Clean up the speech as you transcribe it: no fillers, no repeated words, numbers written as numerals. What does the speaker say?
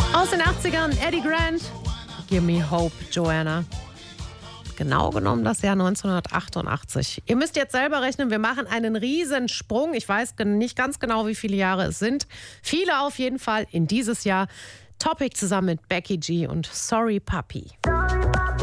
Aus den 80ern, Eddie Grant, Give Me Hope, Joanna. Genau genommen das Jahr 1988. Ihr müsst jetzt selber rechnen, wir machen einen Riesensprung. Ich weiß nicht ganz genau, wie viele Jahre es sind. Viele auf jeden Fall in dieses Jahr. Topic zusammen mit Becky G und Sorry Puppy.